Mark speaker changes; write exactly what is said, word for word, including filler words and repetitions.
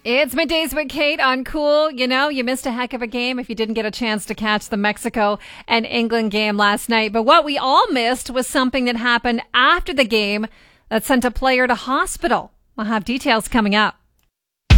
Speaker 1: It's Middays with Kate on Cool. You know, you missed a heck of a game if you didn't get a chance to catch the Mexico and England game last night. But what we all missed was something that happened after the game that sent a player to hospital. We'll have details coming up.